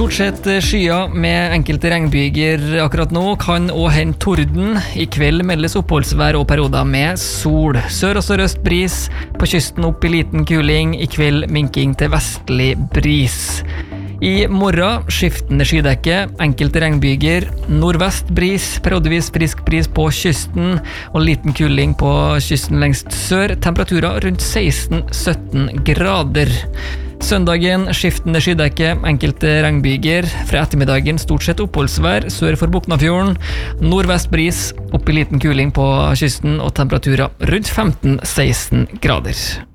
Stort sett skyer med enkelte regnbyger akkurat nå, kan også hende torden. I kveld meldes oppholdsvær og perioder med sol. Sør- og sørøst bris, på kysten opp i liten kuling, i kveld minking til vestlig bris. I morgen skiftende skydekke, enkelte regnbyger, nordvest bris, periodevis frisk bris på kysten og liten kuling på kysten lengst sør, temperaturer rundt 16-17 grader. Søndagen skiftende skydekke, enkelte regnbyger, fra ettermiddagen stort sett oppholdsvær sør for Boknafjorden, nordvest bris, opp i liten kuling på kysten og temperaturer rundt 15-16 grader.